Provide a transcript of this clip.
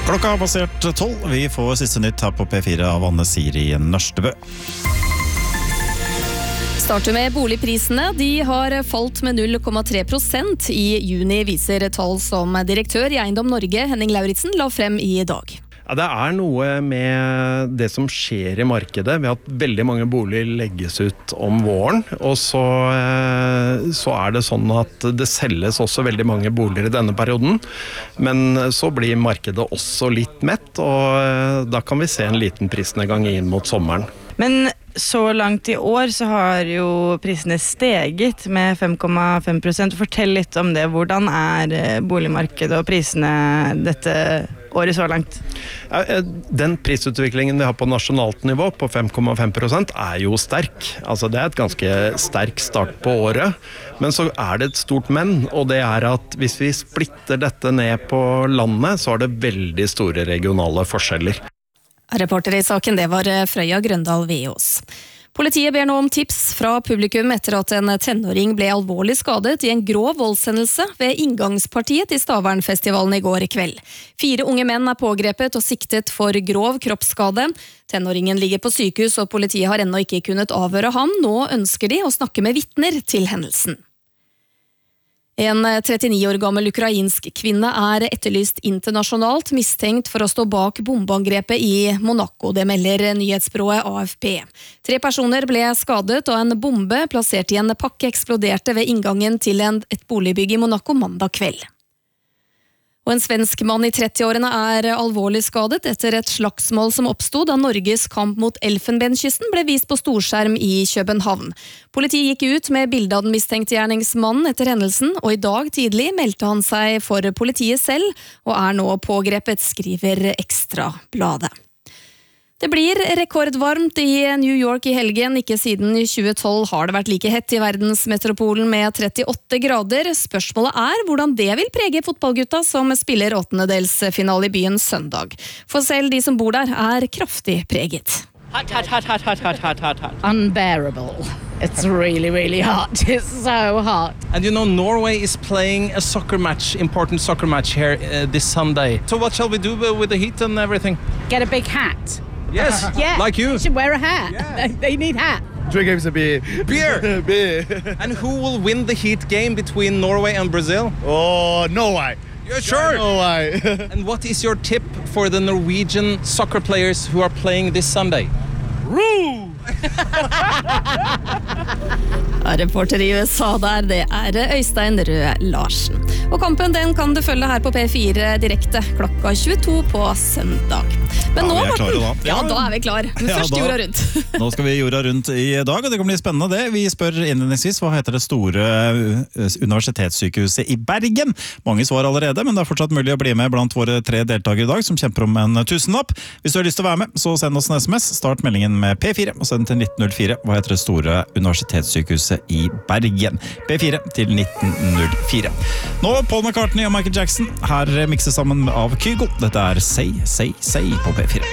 Klokka har passert 12. Vi får siste nytt her på P4 av Anne Siri Nørstebø. Starter med boligprisene. De har falt med 0,3% i juni, viser tall som direktør i Eiendom Norge, Henning Lauritsen, la frem i dag. Ja, det er noe med det som skjer i markedet, ved at veldig mange boliger legges ut om våren, og så er det sånn at det selges også veldig mange boliger i denne perioden, men så blir markedet også litt mett, og da kan vi se en liten prisnedgang inn mot sommeren. Men så langt i år så har jo prisene steget med 5,5%. Fortell litt om det. Hvordan er boligmarkedet og prisene dette året så langt? Den prisutviklingen vi har på nasjonalt nivå på 5,5% er jo sterk. Altså det er et ganske sterk start på året. Men så er det et stort men, og det er at hvis vi splitter dette ned på landet, så er det veldig store regionale forskjeller. Reporter i saken, det var Frøya Grøndal Veås. Politiet ber nå om tips fra publikum etter at en tenåring ble alvorlig skadet i en grov voldshendelse ved inngangspartiet til Stavernfestivalen i går kveld. 4 unge menn er pågrepet og siktet for grov kroppsskade. Tenåringen ligger på sykehus, og politiet har ennå ikke kunnet avhøre ham. Nå ønsker de å snakke med vitner til hendelsen. En 39 år gammel ukrainsk kvinne er etterlyst internasjonalt, mistenkt for å stå bak bombeangrepet i Monaco, det melder nyhetsbyrået AFP. 3 personer ble skadet, og en bombe plassert i en pakke eksploderte ved inngangen til et boligbygg i Monaco mandag kveld. Og en svensk mann i 30-årene er alvorlig skadet etter et slagsmål som oppstod da Norges kamp mot Elfenbenskysten ble vist på storskjerm i København. Politiet gikk ut med bilde av den mistenkte gjerningsmannen etter hendelsen, og i dag tidlig meldte han seg for politiet selv, og er nå pågrepet, skriver Ekstrabladet. Det blir rekordvarmt i New York i helgen. Ikke siden 2012 har det vært like hett i verdensmetropolen med 38 grader. Spørsmålet er hvordan det vil prege fotballgutta som spiller 8-delsfinale i byen søndag. For selv de som bor der er kraftig preget. Hot. Unbearable. It's really, really hot. It's so hot. And you know, Norway is playing a soccer match, important soccer match here this Sunday. So what shall we do with the heat and everything? Get a big hat. Yes, Yeah, like you. You should wear a hat. Yeah. They need hat. Drink some beer. Beer. Beer. And who will win the heat game between Norway and Brazil? Oh, Norway. You're sure? Norway. And what is your tip for the Norwegian soccer players who are playing this Sunday? Woo! Reporter i USA der, det er Øystein Røe Larsen. Og kampen den kan du følge her på P4 direkte klokka 22 på søndag. Men nå, vi er klare da. Ja, da er vi klar. Men Ja, først da. jorda rundt. Nå skal vi jorda rundt i dag, og det kan bli spennende det. Vi spør innledningsvis, hva heter det store universitetssykehuset i Bergen? Mange svar allerede, men det er fortsatt mulig å bli med blant våre 3 deltakere i dag, som kjemper om en tusenlapp. Hvis du har lyst til å være med, så send oss en SMS. Start meldingen med P4, og send til 1904. Hva heter det store universitetssykehuset i Bergen? P4 til 1904. Nå Paul McCartney og Michael Jackson. Her mikses sammen av Kygo. Dette er Say, Say, Say på P4.